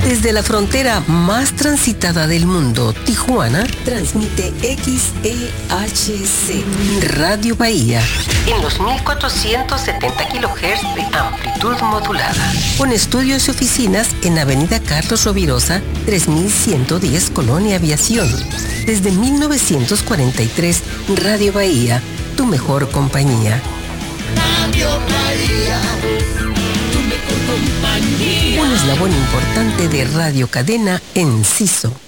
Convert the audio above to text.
Desde la frontera más transitada del mundo, Tijuana, transmite XEHC, Radio Bahía, en los 1470 kHz de amplitud modulada, con estudios y oficinas en Avenida Carlos Rovirosa, 3110, Colonia Aviación. Desde 1943, Radio Bahía, tu mejor compañía. Radio Bahía, tu mejor compañía. Un eslabón importante de Radio Cadena Enciso.